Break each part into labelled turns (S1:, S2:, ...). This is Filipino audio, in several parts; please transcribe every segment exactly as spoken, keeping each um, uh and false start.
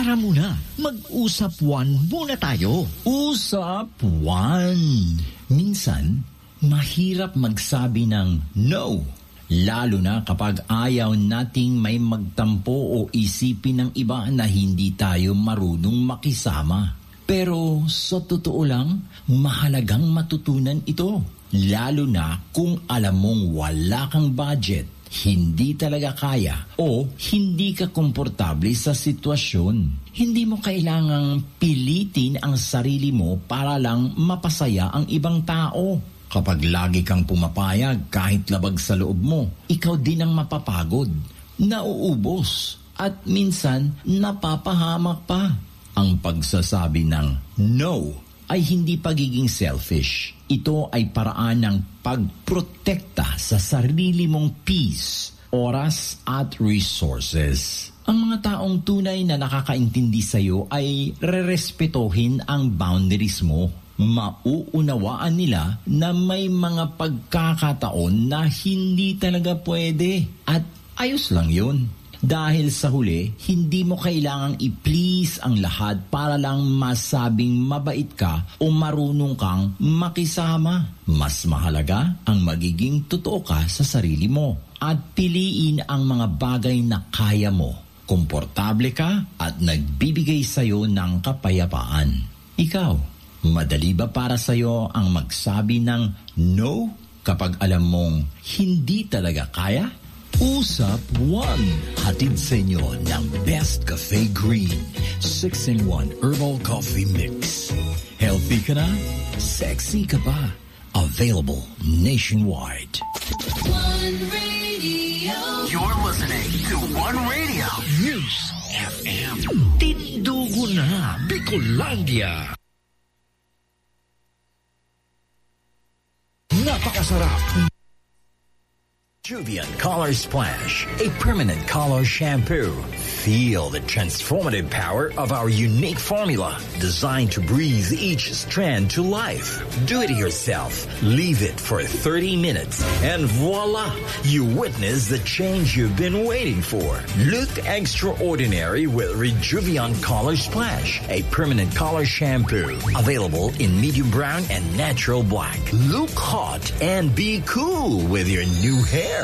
S1: Tara muna, mag-usap one muna tayo.
S2: Usap one. Minsan, mahirap magsabi ng no. Lalo na kapag ayaw nating may magtampo o isipin ng iba na hindi tayo marunong makisama. Pero sa totoo lang, mahalagang matutunan ito. Lalo na kung alam mong wala kang budget, hindi talaga kaya o hindi ka komportable sa sitwasyon. Hindi mo kailangang pilitin ang sarili mo para lang mapasaya ang ibang tao. Kapag lagi kang pumapayag kahit labag sa loob mo, ikaw din ang mapapagod, nauubos at minsan napapahamak pa. Ang pagsasabi ng no ay hindi pagiging selfish. Ito ay paraan ng pagprotekta sa sarili mong peace, oras at resources. Ang mga taong tunay na nakakaintindi sa iyo ay rerespetohin ang boundaries mo. Mauunawaan nila na may mga pagkakataon na hindi talaga pwede at ayos lang yun. Dahil sa huli, hindi mo kailangang i-please ang lahat para lang masabing mabait ka o marunong kang makisama. Mas mahalaga ang magiging totoo ka sa sarili mo at piliin ang mga bagay na kaya mo. Komportable ka at nagbibigay sa'yo ng kapayapaan. Ikaw, madali ba para sa'yo ang magsabi ng no kapag alam mong hindi talaga kaya? Usap one. Hatid sa inyo ng Best Cafe Green six in one Herbal Coffee Mix. Healthy ka na? Sexy ka pa? Available nationwide.
S3: One Radio.
S4: You're listening to One Radio.
S1: News F M. Tindugo na, Bicolandia. Napakasarap.
S2: Rejuvian Color Splash, a permanent color shampoo. Feel the transformative power of our unique formula, designed to breathe each strand to life. Do it yourself. Leave it for thirty minutes, and voila! You witness the change you've been waiting for. Look extraordinary with Rejuvian Color Splash, a permanent color shampoo. Available in medium brown and natural black. Look hot and be cool with your new hair.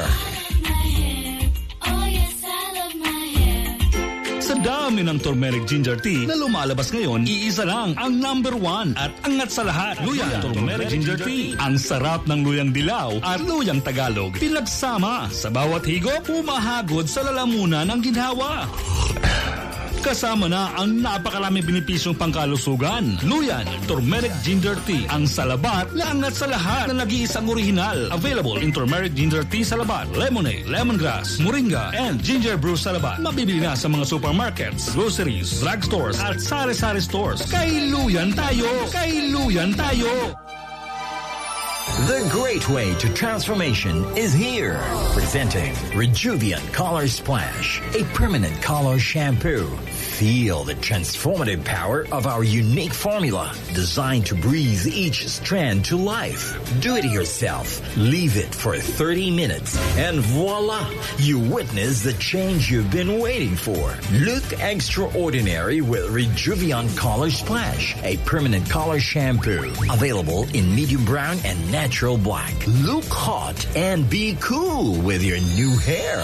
S5: Sa dami ng turmeric ginger tea na lumalabas ngayon, iisa lang ang number one at angat sa lahat. Luyang turmeric ginger tea. Ang sarap ng luyang dilaw at luyang Tagalog. Pinagsama sa bawat higop, pumahagod sa lalamunan ng ginhawa. Kasama na ang napakaraming benepisyong pangkalusugan. Luyan, turmeric ginger tea. Ang salabat na angat sa lahat na nag-iisang orihinal. Available in turmeric ginger tea salabat, lemonade, lemongrass, moringa, and ginger brew salabat. Mabibili na sa mga supermarkets, groceries, drugstores, at sari-sari stores. Kay Luyan tayo! Kay Luyan tayo!
S2: The great way to transformation is here. Presenting Rejuvian Color Splash, a permanent color shampoo. Feel the transformative power of our unique formula, designed to breathe each strand to life. Do it yourself. Leave it for thirty minutes, and voila! You witness the change you've been waiting for. Look extraordinary with Rejuvian Color Splash, a permanent color shampoo. Available in medium brown and natural black. Look hot and be cool with your new hair.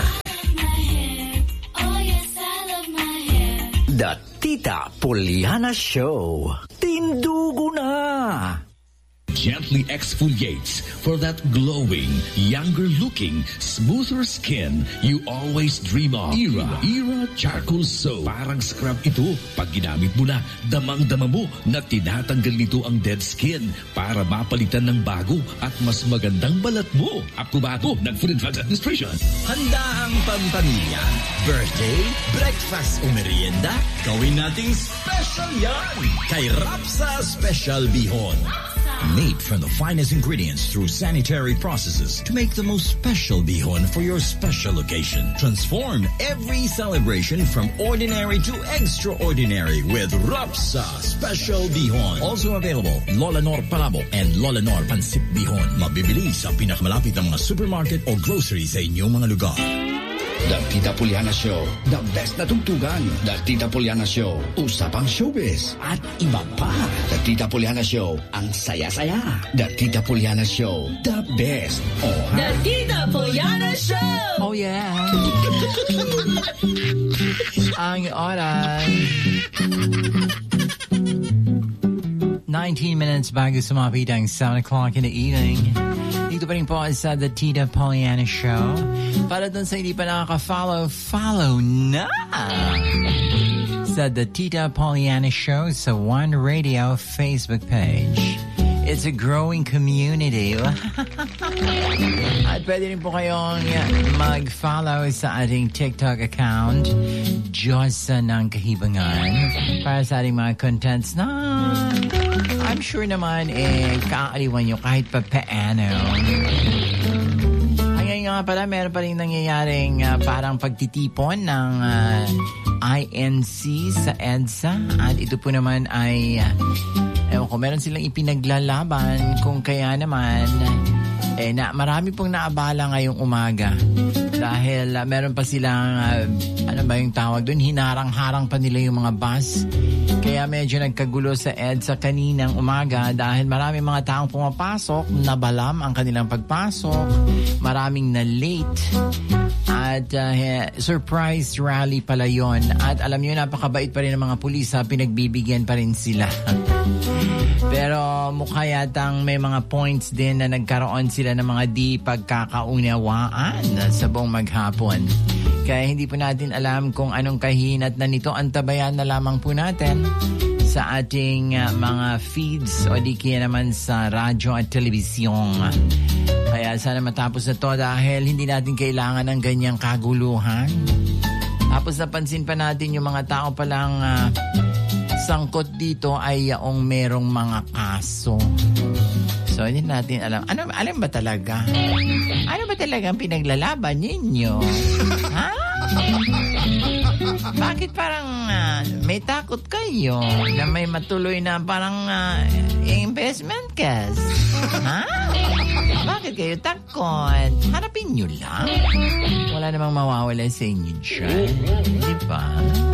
S1: The Tita Poliana Show. Tindugo na!
S6: Gently exfoliates for that glowing, younger-looking, smoother skin you always dream of. Era, Era Charcoal Soap. Parang scrub ito. Pag ginamit mo na, damang-dama mo na tinatanggal nito ang dead skin para mapalitan ng bago at mas magandang balat mo. Ako ba ako ng Food and Drug Administration?
S1: Handa ang pampamilya, birthday, breakfast o merienda? Gawin nating special yan! Kay Rapsa Special Bihon.
S2: Made from the finest ingredients through sanitary processes to make the most special bihon for your special occasion. Transform every celebration from ordinary to extraordinary with Rapsa Special Bihon. Also available, Lola Nor Palabo and Lola Nor Pansip Bihon. Mabibili sa pinakamalapit ng mga supermarket o grocery sa inyong mga lugar.
S6: The Tita Poliana Show. The best na tugtugan. The Tita Poliana Show. Usapang showbiz. At iba pa. The Tita Poliana Show. Ang saya-saya. The Tita Poliana Show. The best. Oh,
S3: The Tita Poliana Show!
S7: Oh, yeah. Ang oras. nineteen minutes bago sumapit ang seven o'clock in the evening. Dito pa rin po sa The Tita Poliana Show. Para dun sa hindi pa nakaka-follow, follow na! Sa The Tita Poliana Show sa One Radio Facebook page. It's a growing community. At pwede rin po kayong mag-follow sa ating TikTok account, Diyosa ng Kahibangan, para sa ating mga contents na I'm sure naman eh kaaliwan nyo kahit pa paano. Ngayon nga pala, meron pa rin nangyayaring uh, parang pagtitipon ng uh, I N C sa EDSA. At ito po naman ay uh, ewan ko, meron silang ipinaglalaban kung kaya naman eh, na, marami pong naabala ngayong umaga dahil uh, meron pa silang uh, ano ba yung tawag doon, hinarang-harang pa nila yung mga bus, kaya medyo nagkagulo sa EDSA kaninang umaga dahil maraming mga taong pumapasok, nabalam ang kanilang pagpasok, maraming na late at uh, surprise rally pala yon. At alam nyo, napakabait pa rin ng mga pulis, ha? Pinagbibigyan pa rin sila. Pero mukha yatang may mga points din na nagkaroon sila ng mga di pagkakaunawaan sa buong maghapon. Kaya hindi po natin alam kung anong kahinat na nito. Antabayan na lamang po natin sa ating uh, mga feeds o di kaya naman sa radyo at telebisyon. Kaya sana matapos na to dahil hindi natin kailangan ng ganyang kaguluhan. Tapos napansin pa natin yung mga tao palang uh, sangkot dito ay yaong merong mga kaso. So, hindi natin alam. Ano, alam ba talaga? Ano ba talaga ang pinaglalaban ninyo? Ha? Bakit parang uh, may takot kayo na may matuloy na parang uh, investment case? Ha? Bakit kayo takot? Harapin nyo lang. Wala namang mawawala sa inyo dyan. Di ba?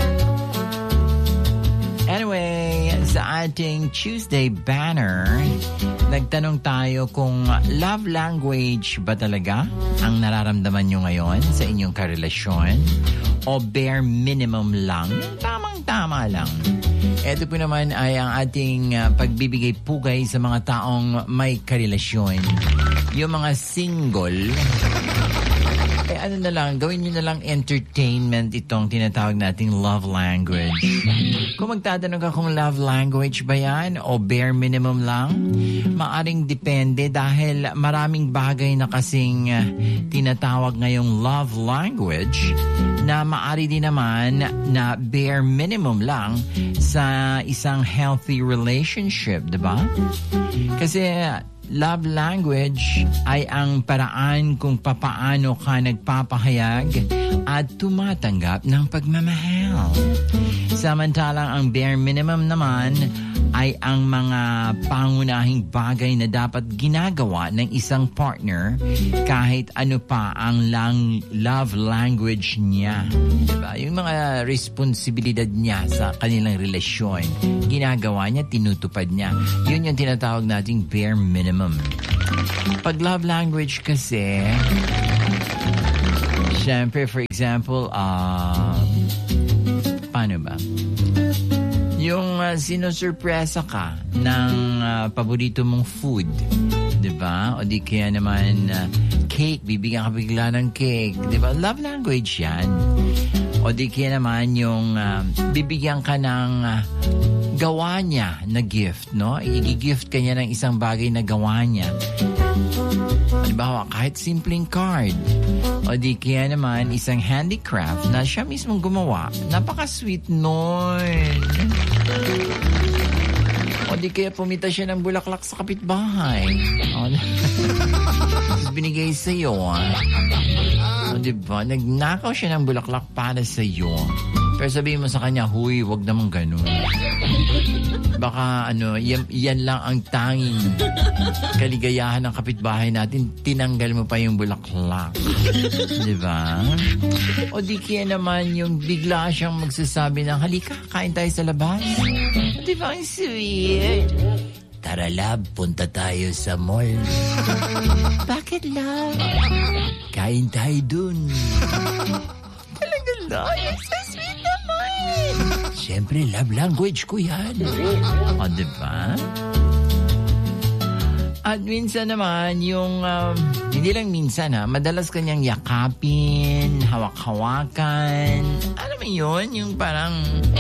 S7: Anyway, sa ating Tuesday banner, nagtanong tayo kung love language ba talaga ang nararamdaman nyo ngayon sa inyong karelasyon o bare minimum lang, yung tamang-tama lang. Ito po naman ay ang ating uh, pagbibigay pugay sa mga taong may karelasyon. Yung mga single, eh ano na lang, gawin nyo na lang entertainment itong tinatawag nating love language. Kung magtatanong ka kung love language ba yan o bare minimum lang, maaring depende dahil maraming bagay na kasing uh, tinatawag ngayong love language na maari din naman na bare minimum lang sa isang healthy relationship, diba? Kasi love language ay ang paraan kung papaano ka nagpapahayag at tumatanggap ng pagmamahal. Samantalang ang bare minimum naman ay ang mga pangunahing bagay na dapat ginagawa ng isang partner kahit ano pa ang lang love language niya. Diba? Yung mga responsibilidad niya sa kanilang relasyon, ginagawa niya, tinutupad niya. Yun yung tinatawag nating bare minimum. Pag love language kasi, syempre, for example, uh, paano ba? Yung uh, sinusurpresa ka ng uh, paborito mong food, diba? O di kaya naman uh, cake, bibigyan ka bigla ng cake, diba? Love language yan. O di kaya naman yung uh, bibigyan ka ng uh, gawa niya na gift, no? I-gift ka niya ng isang bagay na gawa niya. Halimbawa, kahit simpleng card. O di kaya naman isang handicraft na siya mismong gumawa. Napaka-sweet nun. O di kaya pumita siya ng bulaklak sa kapitbahay. O, binigay sa'yo. O diba? Nagnakaw siya ng bulaklak para sa'yo. Pero sabihin mo sa kanya, huy, wag naman ganun. Baka ano, yan, yan lang ang tanging kaligayahan ng kapitbahay natin. Tinanggal mo pa yung bulaklak. Diba? O di kaya naman yung bigla siyang magsasabi ng, halika, kain tayo sa labas. Diba ang sweet? Tara, love, punta tayo sa mall. Bakit, love? Kain tayo dun. Talaga, love? You're so sweet naman. Siyempre, love language ko yan. O, diba? At minsan naman, yung, um, hindi lang minsan ha, madalas kanyang yakapin, hawak-hawakan. Alam mo yun, yung parang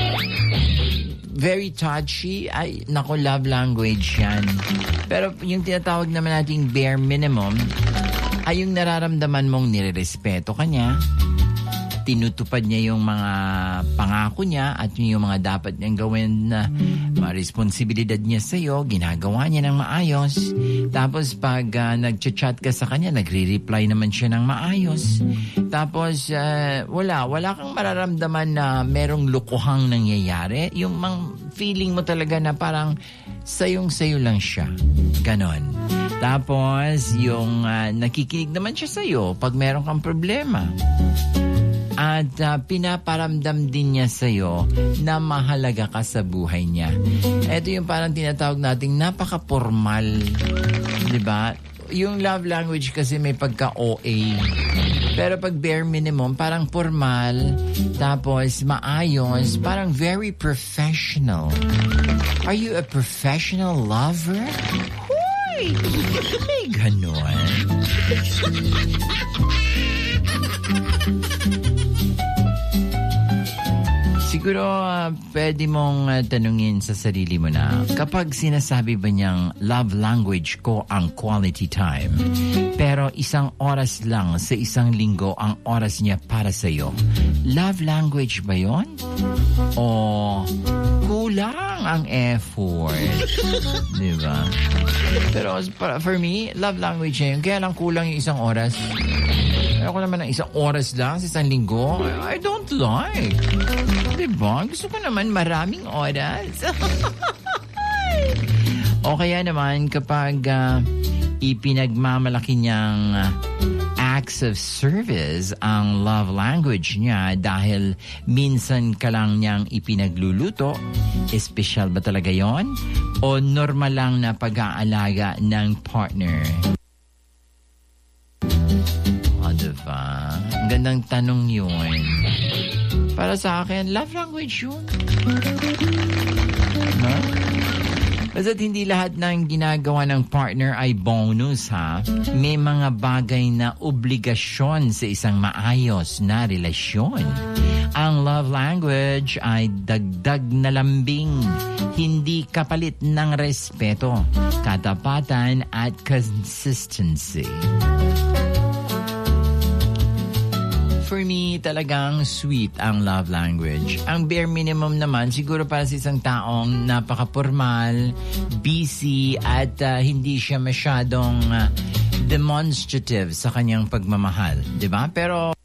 S7: very touchy. Ay, naku, love language yan. Pero yung tinatawag naman nating bare minimum, ay yung nararamdaman mong nirerespeto ka niya, tinutupad niya yung mga pangako niya at yung mga dapat niyang gawin na mga responsibilidad niya sa'yo, ginagawa niya ng maayos. Tapos pag uh, nag-chat ka sa kanya, nagre-reply naman siya ng maayos. Tapos uh, wala, wala kang mararamdaman na merong lukuhang nangyayari. Yung mang feeling mo talaga na parang sayong-sayo lang siya. Ganon. Tapos yung uh, nakikinig naman siya sa'yo pag meron kang problema. At uh, pinaparamdam din niya sa'yo na mahalaga ka sa buhay niya. Ito yung parang tinatawag nating napaka-formal. Diba? Yung love language kasi may pagka-O A. Pero pag bare minimum, parang formal, tapos maayos, parang very professional. Are you a professional lover? Hoy! May ganon. Siguro uh, pwede mong uh, tanungin sa sarili mo na kapag sinasabi ba niyang love language ko ang quality time, pero isang oras lang sa isang linggo ang oras niya para sa'yo, love language ba yon? O kulang ang effort? Diba? Pero for me, love language niya yun. Kaya lang kulang yung isang oras. Ako naman ng isang oras lang sa isang linggo. I don't like. Diba? Gusto ko naman maraming oras. O kaya naman kapag uh, ipinagmamalaki niyang uh, acts of service ang love language niya dahil minsan ka lang niyang ipinagluluto, espesyal ba talaga yon? O normal lang na pag-aalaga ng partner? O diba? Ang gandang tanong yun. Para sa akin, love language yun. No? Basta't hindi lahat ng ginagawa ng partner ay bonus, ha? May mga bagay na obligasyon sa isang maayos na relasyon. Ang love language ay dagdag na lambing, hindi kapalit ng respeto, katapatan at consistency. For me, talagang sweet ang love language. Ang bare minimum naman, siguro para sa isang taong napaka-formal, busy, at uh, hindi siya masyadong uh, demonstrative sa kanyang pagmamahal. Diba? Pero